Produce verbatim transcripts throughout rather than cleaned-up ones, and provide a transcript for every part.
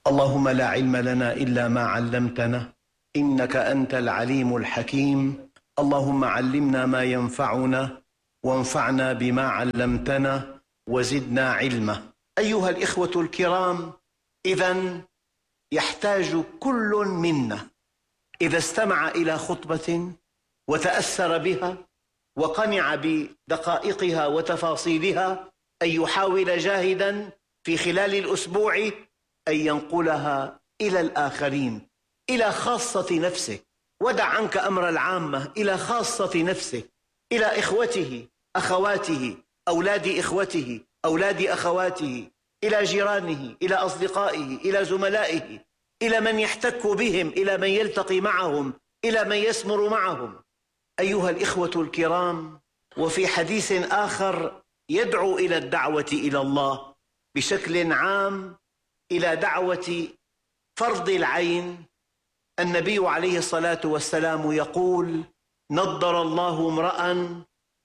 اللهم لا علم لنا إلا ما علمتنا إنك أنت العليم الحكيم. اللهم علمنا ما ينفعنا وانفعنا بما علمتنا وزدنا علما. أيها الإخوة الكرام، إذن يحتاج كل منا إذا استمع إلى خطبة وتأثر بها وقنع بدقائقها وتفاصيلها أن يحاول جاهدا في خلال الأسبوع أن ينقلها إلى الآخرين، إلى خاصة نفسه. ودع عنك أمر العامة، إلى خاصة نفسه، إلى إخوته، أخواته، أولاد إخوته، أولاد أخواته، إلى جيرانه، إلى أصدقائه، إلى زملائه، إلى من يحتك بهم، إلى من يلتقي معهم، إلى من يسمر معهم. أيها الإخوة الكرام، وفي حديث آخر يدعو إلى الدعوة إلى الله بشكل عام، إلى دعوة فرض العين، النبي عليه الصلاة والسلام يقول: نضر الله امرأ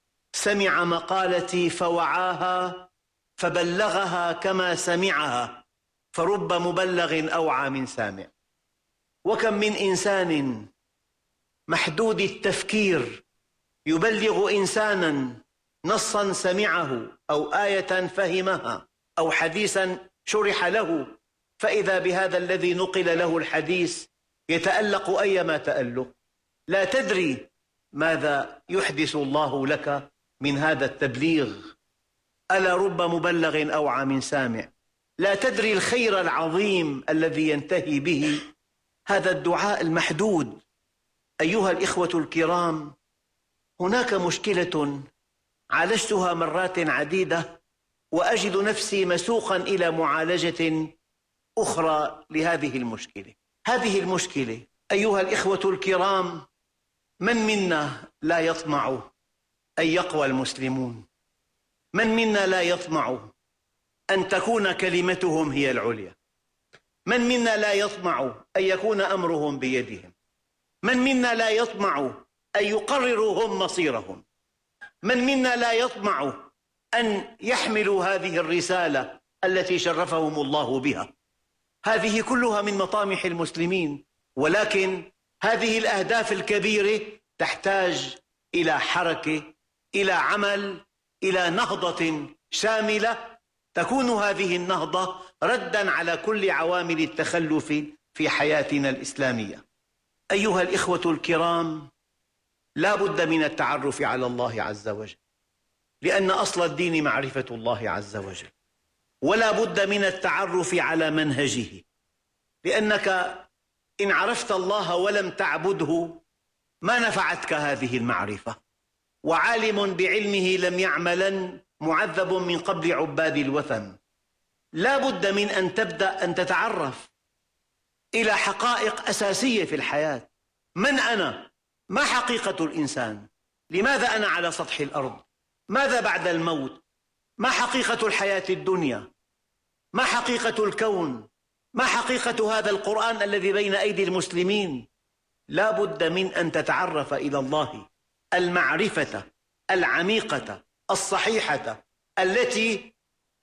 سمع مقالتي فوعاها فبلغها كما سمعها، فرب مبلغ أوعى من سامع. وكم من إنسان محدود التفكير يبلغ إنسانا نصا سمعه أو آية فهمها أو حديثا شرح له، فإذا بهذا الذي نقل له الحديث يتألق أيما تألق. لا تدري ماذا يحدث الله لك من هذا التبليغ. ألا رب مبلغ أوعى من سامع. لا تدري الخير العظيم الذي ينتهي به هذا الدعاء المحدود. أيها الإخوة الكرام، هناك مشكلة عالجتها مرات عديدة وأجد نفسي مسوقا إلى معالجة أخرى لهذه المشكلة. هذه المشكلة أيها الإخوة الكرام، من منا لا يطمع أن يقوى المسلمون؟ من منا لا يطمع أن تكون كلمتهم هي العليا؟ من منا لا يطمع أن يكون أمرهم بيدهم؟ من منا لا يطمع أن يقرروا هم مصيرهم؟ من منا لا يطمع أن يحملوا هذه الرسالة التي شرفهم الله بها؟ هذه كلها من مطامح المسلمين، ولكن هذه الأهداف الكبيرة تحتاج إلى حركة، إلى عمل، إلى نهضة شاملة. تكون هذه النهضة رداً على كل عوامل التخلف في حياتنا الإسلامية. أيها الإخوة الكرام، لا بد من التعرف على الله عز وجل، لأن أصل الدين معرفة الله عز وجل، ولا بد من التعرف على منهجه، لأنك إن عرفت الله ولم تعبده ما نفعتك هذه المعرفة. وعالم بعلمه لم يعملا معذب من قبل عباد الوثن. لا بد من أن تبدأ أن تتعرف إلى حقائق أساسية في الحياة. من أنا؟ ما حقيقة الإنسان؟ لماذا أنا على سطح الأرض؟ ماذا بعد الموت؟ ما حقيقة الحياة الدنيا؟ ما حقيقة الكون؟ ما حقيقة هذا القرآن الذي بين أيدي المسلمين؟ لا بد من أن تتعرف إلى الله المعرفة العميقة الصحيحة التي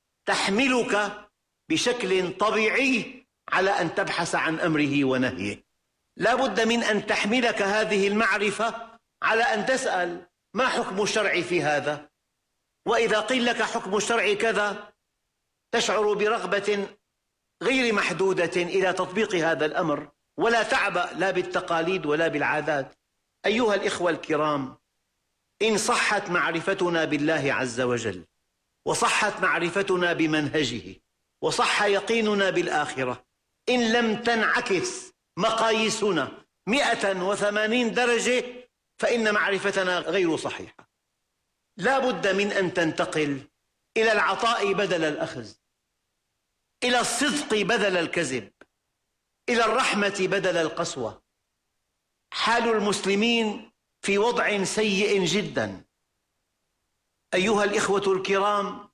تحملك بشكل طبيعي على أن تبحث عن أمره ونهيه. لا بد من أن تحملك هذه المعرفة على أن تسأل: ما حكم الشرع في هذا؟ وإذا قيل لك حكم الشرع كذا تشعر برغبة غير محدودة إلى تطبيق هذا الأمر، ولا تعبأ لا بالتقاليد ولا بالعادات. أيها الإخوة الكرام، إن صحت معرفتنا بالله عز وجل، وصحت معرفتنا بمنهجه، وصح يقيننا بالآخرة، إن لم تنعكس مقاييسنا مئة وثمانين درجة فإن معرفتنا غير صحيحة. لا بد من أن تنتقل إلى العطاء بدل الأخذ، إلى الصدق بدل الكذب، إلى الرحمة بدل القسوة. حال المسلمين في وضع سيء جدا. أيها الإخوة الكرام،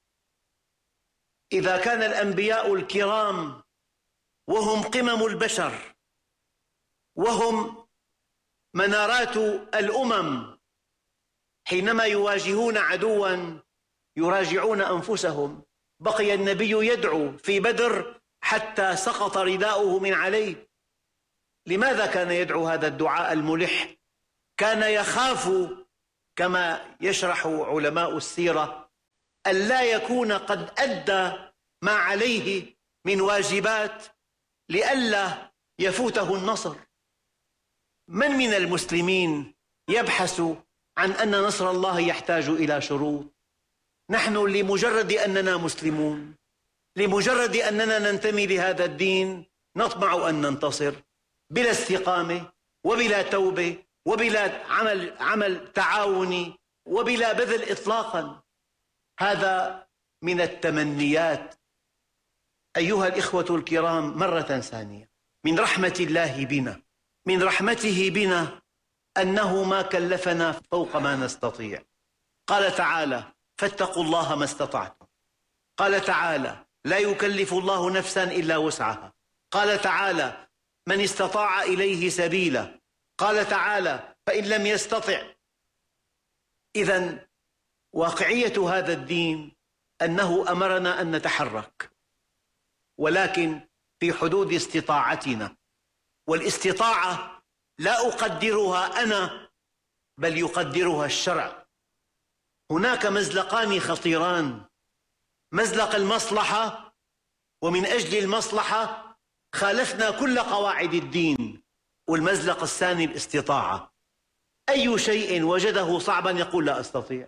إذا كان الأنبياء الكرام وهم قمم البشر وهم منارات الأمم حينما يواجهون عدوا يراجعون أنفسهم، بقي النبي يدعو في بدر حتى سقط رداؤه من عليه. لماذا كان يدعو هذا الدعاء الملح؟ كان يخاف كما يشرح علماء السيرة ألا يكون قد أدى ما عليه من واجبات لئلا يفوته النصر. من من المسلمين يبحث عن أن نصر الله يحتاج إلى شروط؟ نحن لمجرد أننا مسلمون، لمجرد أننا ننتمي لهذا الدين، نطمع أن ننتصر بلا استقامة وبلا توبة وبلا عمل, عمل تعاوني وبلا بذل إطلاقا. هذا من التمنيات. أيها الإخوة الكرام، مرة ثانية، من رحمة الله بنا، من رحمته بنا أنه ما كلفنا فوق ما نستطيع. قال تعالى: فاتقوا الله ما استطعتم. قال تعالى: لا يكلف الله نفسا إلا وسعها. قال تعالى: من استطاع إليه سبيلا. قال تعالى: فإن لم يستطع. إذن واقعية هذا الدين أنه أمرنا أن نتحرك، ولكن في حدود استطاعتنا. والاستطاعة لا أقدرها أنا، بل يقدرها الشرع. هناك مزلقان خطيران: مزلق المصلحة، ومن أجل المصلحة خالفنا كل قواعد الدين. والمزلق الثاني الاستطاعة. أي شيء وجده صعبا يقول لا أستطيع.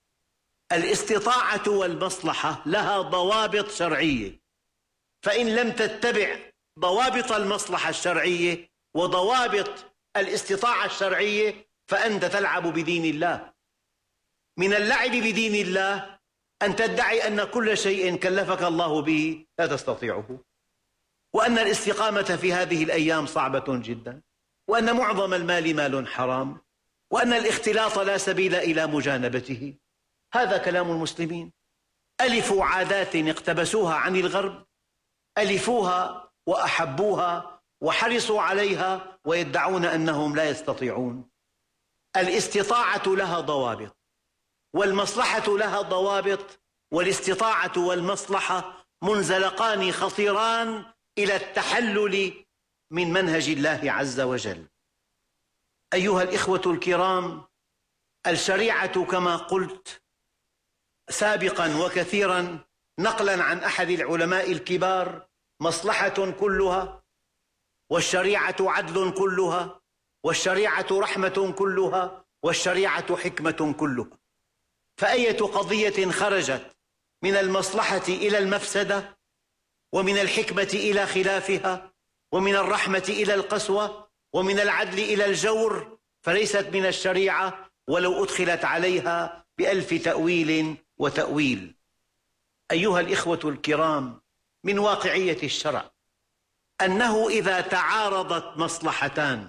الاستطاعة والمصلحة لها ضوابط شرعية، فإن لم تتبع ضوابط المصلحة الشرعية وضوابط الاستطاعة الشرعية فأنت تلعب بدين الله. من اللعب بدين الله أن تدعي أن كل شيء كلفك الله به لا تستطيعه، وأن الاستقامة في هذه الأيام صعبة جدا، وأن معظم المال مال حرام، وأن الاختلاط لا سبيل إلى مجانبته. هذا كلام المسلمين. ألفوا عادات اقتبسوها عن الغرب، ألفوها وأحبوها وحرصوا عليها ويدعون أنهم لا يستطيعون. الاستطاعة لها ضوابط، والمصلحة لها ضوابط، والاستطاعة والمصلحة منزلقان خطيران إلى التحلل من منهج الله عز وجل. أيها الإخوة الكرام، الشريعة كما قلت سابقا وكثيرا نقلا عن أحد العلماء الكبار: مصلحة كلها، والشريعة عدل كلها، والشريعة رحمة كلها، والشريعة حكمة كلها. فأية قضية خرجت من المصلحة إلى المفسدة، ومن الحكمة إلى خلافها، ومن الرحمة إلى القسوة، ومن العدل إلى الجور، فليست من الشريعة ولو أدخلت عليها بألف تأويل وتأويل. أيها الإخوة الكرام، من واقعية الشرع أنه إذا تعارضت مصلحتان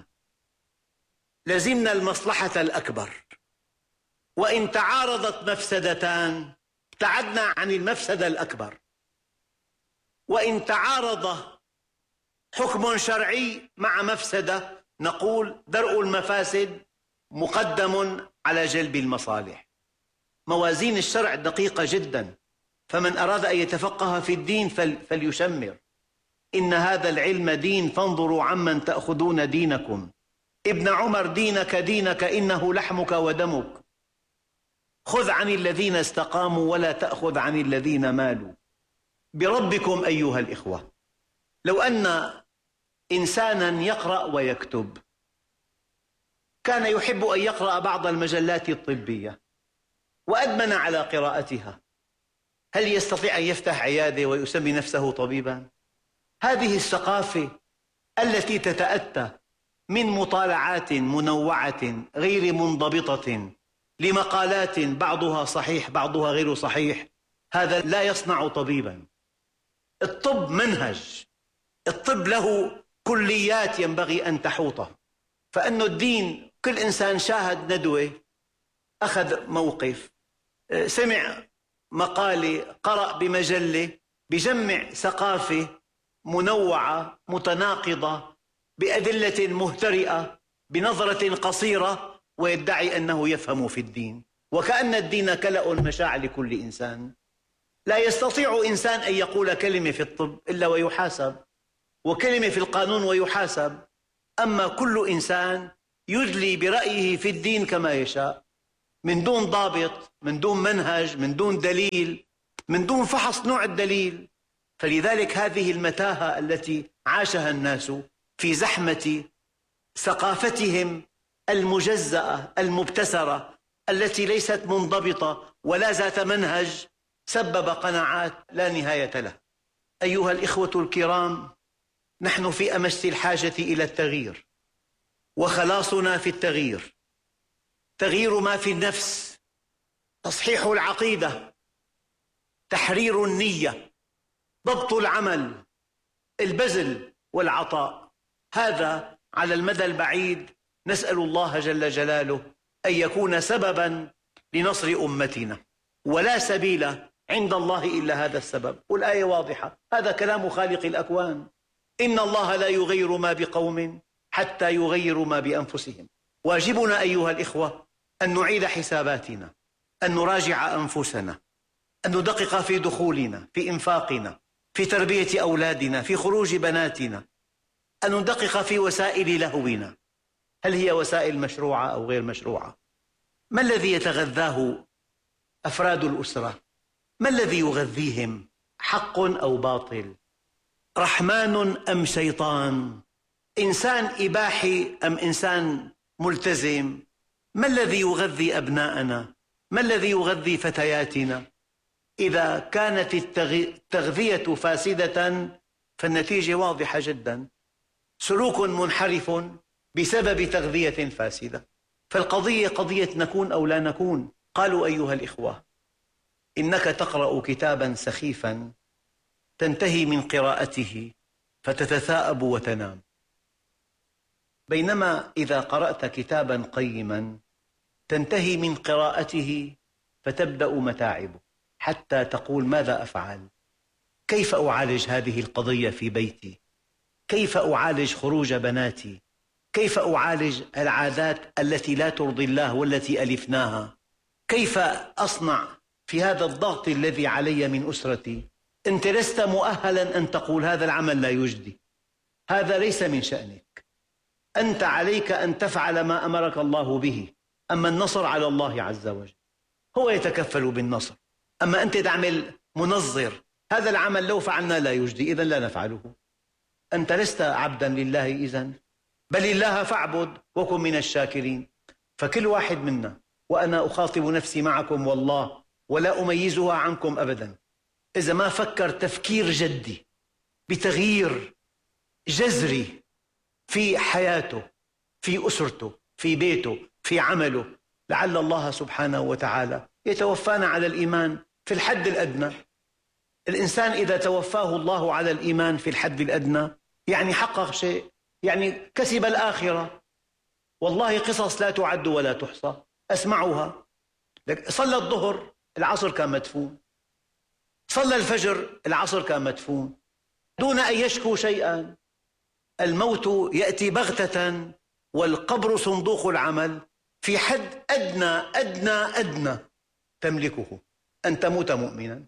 لزمنا المصلحة الأكبر، وإن تعارضت مفسدتان ابتعدنا عن المفسدة الأكبر. وإن تعارض حكم شرعي مع مفسدة نقول درء المفاسد مقدم على جلب المصالح. موازين الشرع دقيقة جدا، فمن أراد أن يتفقه في الدين فليشمر. إن هذا العلم دين فانظروا عمن تأخذون دينكم. ابن عمر: دينك دينك إنه لحمك ودمك. خذ عن الذين استقاموا ولا تأخذ عن الذين مالوا. بربكم أيها الإخوة، لو أن إنسانا يقرأ ويكتب كان يحب أن يقرأ بعض المجلات الطبية وأدمن على قراءتها، هل يستطيع أن يفتح عيادة ويسمي نفسه طبيبا؟ هذه الثقافة التي تتأتى من مطالعات منوعة غير منضبطة لمقالات بعضها صحيح بعضها غير صحيح، هذا لا يصنع طبيبا. الطب منهج، الطب له كليات ينبغي أن تحوطه. فأن الدين كل إنسان شاهد ندوة، أخذ موقف، سمع مقالة، قرأ بمجلة، بجمع ثقافة منوعة متناقضة بأدلة مهترئة بنظرة قصيرة ويدعي أنه يفهم في الدين، وكأن الدين كلأ مشاع لكل إنسان. لا يستطيع إنسان أن يقول كلمة في الطب إلا ويحاسب، وكلمة في القانون ويحاسب. أما كل إنسان يدلي برأيه في الدين كما يشاء، من دون ضابط، من دون منهج، من دون دليل، من دون فحص نوع الدليل. فلذلك هذه المتاهة التي عاشها الناس في زحمة ثقافتهم المجزأة المبتسرة التي ليست منضبطة ولا ذات منهج، سبب قناعات لا نهاية لها. أيها الإخوة الكرام، نحن في أمس الحاجة إلى التغيير، وخلاصنا في التغيير. تغيير ما في النفس، تصحيح العقيدة، تحرير النية، ضبط العمل، البذل والعطاء. هذا على المدى البعيد نسأل الله جل جلاله أن يكون سببا لنصر أمتنا، ولا سبيل عند الله إلا هذا السبب. والآية واضحة، هذا كلام خالق الأكوان: إن الله لا يغير ما بقوم حتى يغيروا ما بأنفسهم. واجبنا أيها الإخوة أن نعيد حساباتنا، أن نراجع أنفسنا، أن ندقق في دخولنا، في إنفاقنا، في تربية أولادنا، في خروج بناتنا، أن ندقق في وسائل لهونا، هل هي وسائل مشروعة أو غير مشروعة؟ ما الذي يتغذاه أفراد الأسرة؟ ما الذي يغذيهم؟ حق أو باطل؟ رحمن أم شيطان؟ إنسان إباحي أم إنسان ملتزم؟ ما الذي يغذي أبناءنا؟ ما الذي يغذي فتياتنا؟ إذا كانت التغذية فاسدة فالنتيجة واضحة جدا: سلوك منحرف بسبب تغذية فاسدة. فالقضية قضية نكون أو لا نكون. قالوا أيها الإخوة: إنك تقرأ كتابا سخيفا تنتهي من قراءته فتتثاءب وتنام، بينما إذا قرأت كتابا قيما تنتهي من قراءته فتبدأ متاعبه، حتى تقول: ماذا أفعل؟ كيف أعالج هذه القضية في بيتي؟ كيف أعالج خروج بناتي؟ كيف أعالج العادات التي لا ترضي الله والتي ألفناها؟ كيف أصنع في هذا الضغط الذي علي من أسرتي؟ أنت لست مؤهلا أن تقول هذا العمل لا يجدي، هذا ليس من شأنك. أنت عليك أن تفعل ما أمرك الله به، أما النصر على الله عز وجل، هو يتكفل بالنصر. أما أنت تعمل منظر، هذا العمل لو فعلنا لا يجدي، إذن لا نفعله. أنت لست عبدا لله إذن، بل الله فاعبد وكن من الشاكرين. فكل واحد منا، وأنا أخاطب نفسي معكم والله ولا أميزها عنكم أبدا، إذا ما فكر تفكير جدي بتغيير جذري في حياته، في أسرته، في بيته، في عمله، لعل الله سبحانه وتعالى يتوفانا على الإيمان في الحد الأدنى. الإنسان إذا توفاه الله على الإيمان في الحد الأدنى يعني حقق شيء، يعني كسب الآخرة. والله قصص لا تعد ولا تحصى أسمعها. صلى الظهر العصر كان مدفون، صلى الفجر العصر كان مدفون، دون أن يشكو شيئا. الموت يأتي بغتة والقبر صندوق العمل في حد أدنى أدنى أدنى تملكه، أن تموت مؤمنا.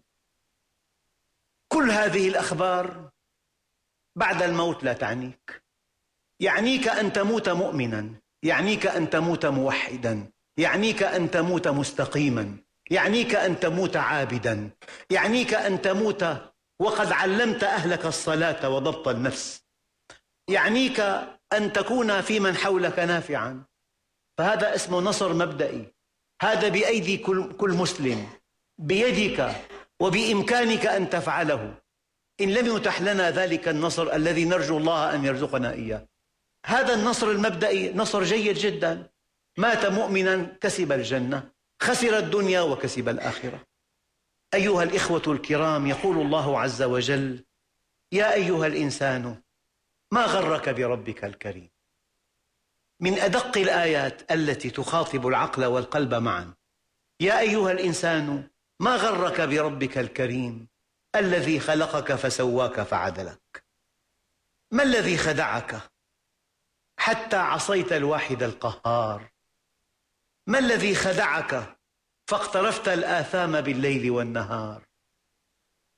كل هذه الأخبار بعد الموت لا تعنيك. يعنيك أن تموت مؤمنا، يعنيك أن تموت موحدا، يعنيك أن تموت مستقيما، يعنيك أن تموت عابدا، يعنيك أن تموت وقد علمت أهلك الصلاة وضبط النفس، يعنيك أن تكون في من حولك نافعا. فهذا اسمه نصر مبدئي، هذا بأيدي كل, كل مسلم، بيدك وبإمكانك أن تفعله، إن لم يتح لنا ذلك النصر الذي نرجو الله أن يرزقنا إياه. هذا النصر المبدئي نصر جيد جدا. مات مؤمنا كسب الجنة، خسر الدنيا وكسب الآخرة. أيها الإخوة الكرام، يقول الله عز وجل: يا أيها الإنسان ما غرك بربك الكريم. من أدق الآيات التي تخاطب العقل والقلب معا. يا أيها الإنسان ما غرك بربك الكريم الذي خلقك فسواك فعدلك. ما الذي خدعك حتى عصيت الواحد القهار؟ ما الذي خدعك فاقترفت الآثام بالليل والنهار؟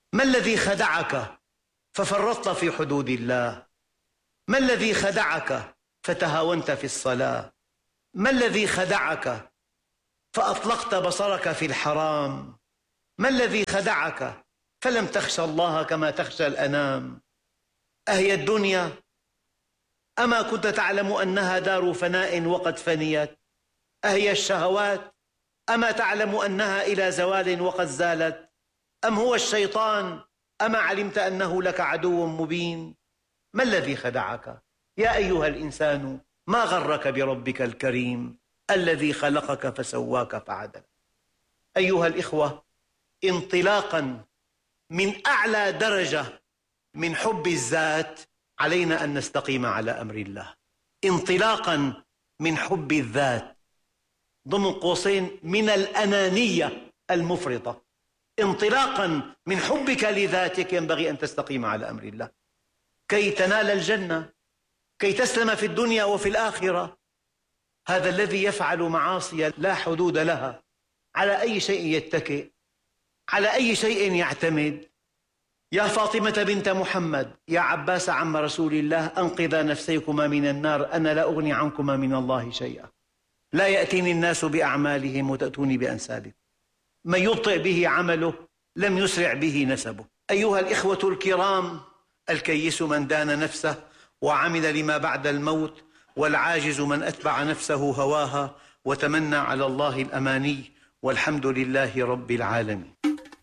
ما الذي خدعك ففرطت في حدود الله؟ ما الذي خدعك فتهاونت في الصلاة؟ ما الذي خدعك فأطلقت بصرك في الحرام؟ ما الذي خدعك فلم تخشى الله كما تخشى الأنام؟ أهي الدنيا؟ أما كنت تعلم أنها دار فناء وقد فنيت؟ أهي الشهوات؟ أما تعلم أنها إلى زوال وقد زالت؟ أم هو الشيطان؟ أما علمت أنه لك عدو مبين؟ ما الذي خدعك؟ يا أيها الإنسان ما غرك بربك الكريم الذي خلقك فسواك فعدل. أيها الإخوة، انطلاقا من أعلى درجة من حب الذات علينا أن نستقيم على أمر الله. انطلاقا من حب الذات ضمن قوسين من الأنانية المفرطة، انطلاقا من حبك لذاتك ينبغي أن تستقيم على أمر الله كي تنال الجنة، كي تسلم في الدنيا وفي الآخرة. هذا الذي يفعل معاصي لا حدود لها على أي شيء يتكئ، على أي شيء يعتمد. يا فاطمة بنت محمد، يا عباس عم رسول الله، أنقذا نفسيكما من النار، أنا لا أغني عنكما من الله شيئا. لا يأتيني الناس بأعمالهم وتأتوني بأنسابكم. من يبطئ به عمله لم يسرع به نسبه. أيها الإخوة الكرام، الكيس من دان نفسه وعمل لما بعد الموت، والعاجز من أتبع نفسه هواها وتمنى على الله الأماني، والحمد لله رب العالمين.